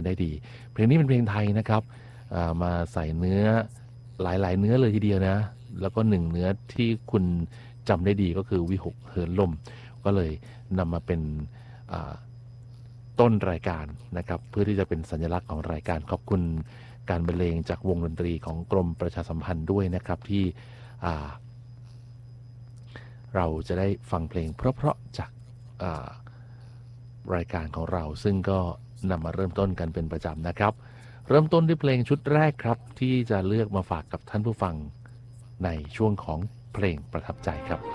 ได้ดีเพลงนี้เป็นเพลงไทยนะครับมาใส่เนื้อหลายๆเนื้อเลยทีเดียวนะแล้วก็หนึ่งเนื้อที่คุณจำได้ดีก็คือวิหกเหินลมก็เลยนำมาเป็นต้นรายการนะครับเพื่อที่จะเป็นสัญลักษณ์ของรายการขอบคุณการบรรเลงจากวงดนตรีของกรมประชาสัมพันธ์ด้วยนะครับที่เราจะได้ฟังเพลงเพราะๆจากรายการของเราซึ่งก็นำมาเริ่มต้นกันเป็นประจำนะครับเริ่มต้นด้วยเพลงชุดแรกครับที่จะเลือกมาฝากกับท่านผู้ฟังในช่วงของเพลงประทับใจครับ